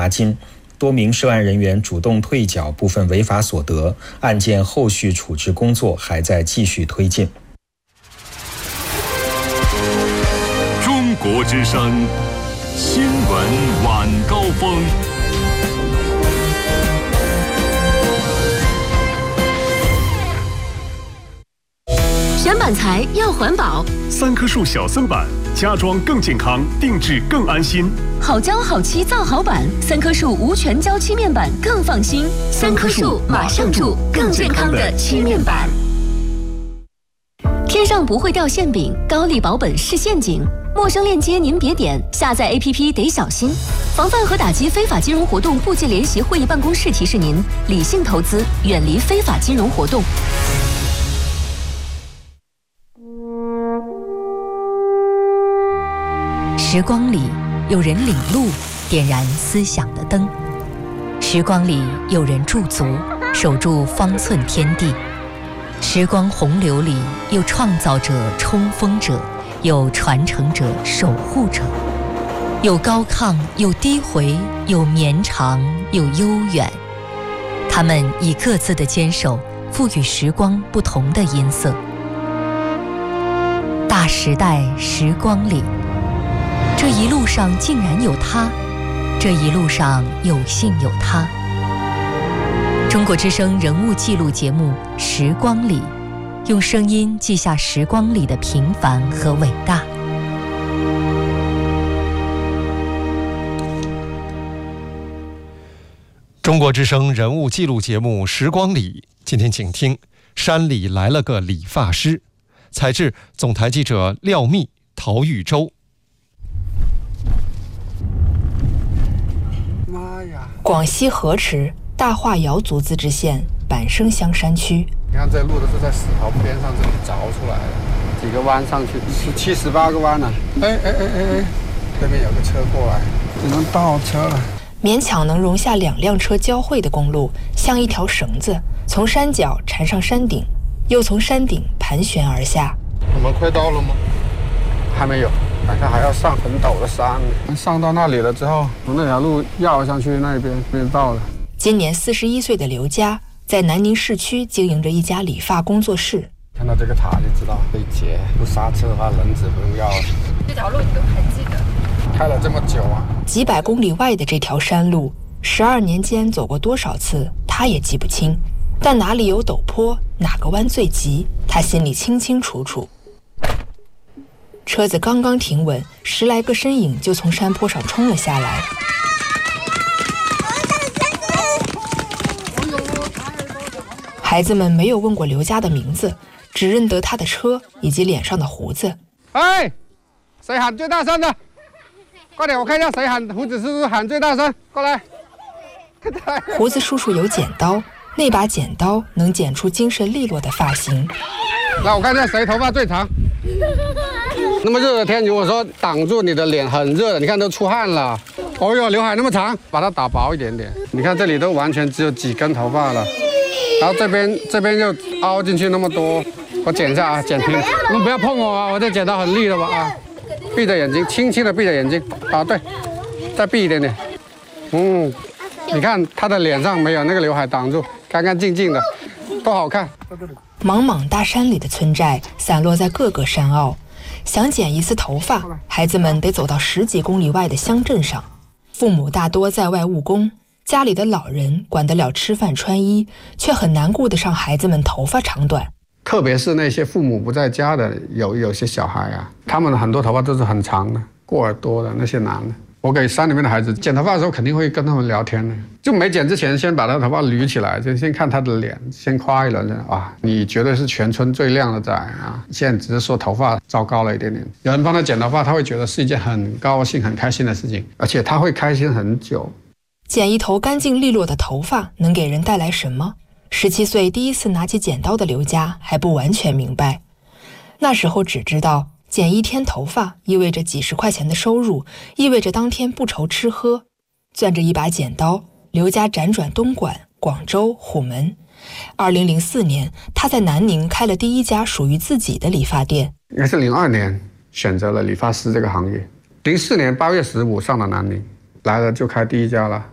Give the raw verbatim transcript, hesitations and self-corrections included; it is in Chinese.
罚金。多名涉案人员主动退缴部分违法所得，案件后续处置工作还在继续推进。 中国之声新闻晚高峰。 选板材要环保， 三棵树小森板，家装更健康，定制更安心。 好胶好漆造好板，三棵树无全胶漆面板更放心。三棵树马上住更健康的漆面板。天上不会掉馅饼，高丽保本是陷阱。陌生链接您别点，下载 A P P 得小心。防范和打击非法金融活动部际联席会议办公室提示您：理性投资，远离非法金融活动。 时光里有人领路，点燃思想的灯；时光里有人驻足，守住方寸天地；时光洪流里有创造者、冲锋者，有传承者、守护者，有高亢，有低回，有绵长，有悠远。他们以各自的坚守，赋予时光不同的音色。大时代时光里，这一路上竟然有他，这一路上有幸有他。中国之声人物记录节目《时光里》，用声音记下时光里的平凡和伟大。 中国之声人物记录节目《时光里》，今天请听山里来了个理发师，采制总台记者廖密、陶玉洲。 广西河池大化瑶族自治县板生乡山区， 你看这路都是在石头边上这里凿出来的，几个弯上去是七十八个弯呢、啊。哎哎哎哎哎，这边有个车过来，只能倒车了。 勉强能容下两辆车交汇的公路，像一条绳子，从山脚缠上山顶，又从山顶盘旋而下。 我们快到了吗？还没有。反正还要上很陡的山，上到那里了之后，从那条路绕上去那边便到了。 今年四十一岁的刘佳在南宁市区经营着一家理发工作室。 看到这个塔就知道可以截，不刹车的话轮子不用要了。 这条路你都还记得？ 开了这么久啊！ 几百公里外的这条山路，十二年间走过多少次，他也记不清。但哪里有陡坡，哪个弯最急，他心里清清楚楚。车子刚刚停稳，十来个身影就从山坡上冲了下来。孩子们没有问过刘佳的名字，只认得他的车以及脸上的胡子。 哎，谁喊最大声的？快点，我看一下谁喊。胡子叔叔喊最大声，过来。 胡子叔叔有剪刀，那把剪刀能剪出精神利落的发型。 来，我看一下谁头发最长。那么热的天，如果说挡住你的脸很热的，你看都出汗了。哦哟，刘海那么长，把它打薄一点点。你看这里都完全只有几根头发了，然后这边这边又凹进去那么多，我剪一下啊，剪平。你们不要碰我啊，我这剪刀很利的吧啊。闭着眼睛，轻轻的闭着眼睛啊，对，再闭一点点。嗯，你看他的脸上没有那个刘海挡住，干干净净的，多好看。 茫茫大山里的村寨散落在各个山坳。想剪一次头发，孩子们得走到十几公里外的乡镇上。父母大多在外务工，家里的老人管得了吃饭穿衣，却很难顾得上孩子们头发长短。 特别是那些父母不在家的，有有些小孩啊，他们很多头发都是很长的，过耳朵的那些男的。我给山里面的孩子剪头发的时候，肯定会跟他们聊天的。就没剪之前，先把他头发捋起来，就先看他的脸，先夸一轮啊，你绝对是全村最靓的仔啊！现在只是说头发糟糕了一点点，有人帮他剪头发，他会觉得是一件很高兴、很开心的事情，而且他会开心很久。 剪一头干净利落的头发能给人带来什么？十七岁第一次拿起剪刀的刘佳还不完全明白，那时候只知道剪一天头发意味着几十块钱的收入，意味着当天不愁吃喝。攥着一把剪刀，刘佳辗转东莞、广州、虎门。二零零四年，他在南宁开了第一家属于自己的理发店。 应该是零二年选择了理发师这个行业，零四年八月十五上了南宁，来了就开第一家了。